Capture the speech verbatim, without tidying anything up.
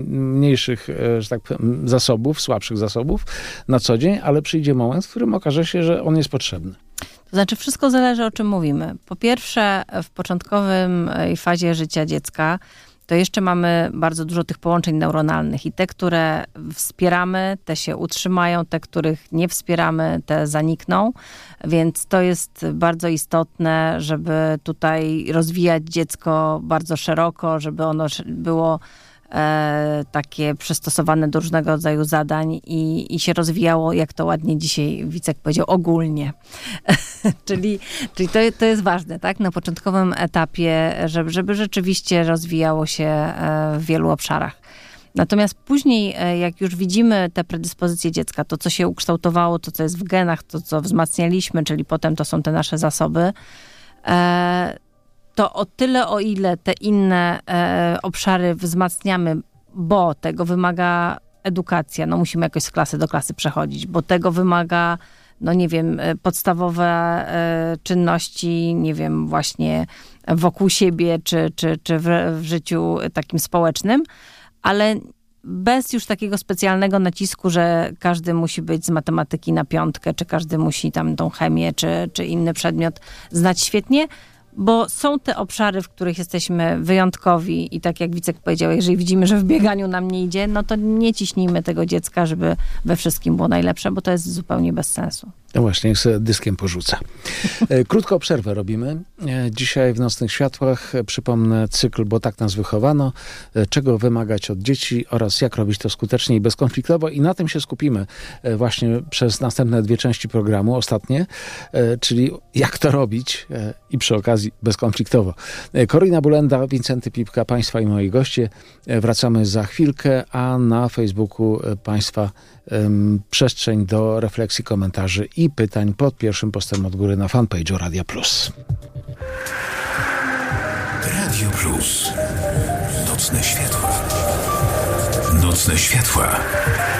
mniejszych, że tak powiem, zasobów, słabszych zasobów na co dzień, ale przyjdzie moment, w którym okaże się, że on jest potrzebny. To znaczy wszystko zależy, o czym mówimy. Po pierwsze, w początkowym fazie życia dziecka to jeszcze mamy bardzo dużo tych połączeń neuronalnych i te, które wspieramy, te się utrzymają, te, których nie wspieramy, te zanikną, więc to jest bardzo istotne, żeby tutaj rozwijać dziecko bardzo szeroko, żeby ono było e, takie przystosowane do różnego rodzaju zadań i, i się rozwijało, jak to ładnie dzisiaj Wicek powiedział, ogólnie. czyli czyli to, to jest ważne, tak? Na początkowym etapie, żeby, żeby rzeczywiście rozwijało się w wielu obszarach. Natomiast później, jak już widzimy te predyspozycje dziecka, to co się ukształtowało, to co jest w genach, to co wzmacnialiśmy, czyli potem to są te nasze zasoby, to o tyle, o ile te inne obszary wzmacniamy, bo tego wymaga edukacja, no musimy jakoś z klasy do klasy przechodzić, bo tego wymaga no nie wiem, podstawowe e, czynności, nie wiem, właśnie wokół siebie, czy, czy, czy w, w życiu takim społecznym, ale bez już takiego specjalnego nacisku, że każdy musi być z matematyki na piątkę, czy każdy musi tam tą chemię, czy, czy inny przedmiot znać świetnie, bo są te obszary, w których jesteśmy wyjątkowi i tak jak Wicek powiedział, jeżeli widzimy, że w bieganiu nam nie idzie, no to nie ciśnijmy tego dziecka, żeby we wszystkim było najlepsze, bo to jest zupełnie bez sensu. No właśnie, niech sobie dyskiem porzuca. Krótką przerwę robimy. Dzisiaj w Nocnych Światłach przypomnę cykl, bo tak nas wychowano, czego wymagać od dzieci oraz jak robić to skutecznie i bezkonfliktowo i na tym się skupimy właśnie przez następne dwie części programu, ostatnie, czyli jak to robić i przy okazji bezkonfliktowo. Korina Bulenda, Wincenty Pipka, Państwa i moi goście. Wracamy za chwilkę, a na Facebooku Państwa um, przestrzeń do refleksji, komentarzy i pytań pod pierwszym postem od góry na fanpage'u Radia Plus. Radio Plus. Nocne światła. Nocne światła.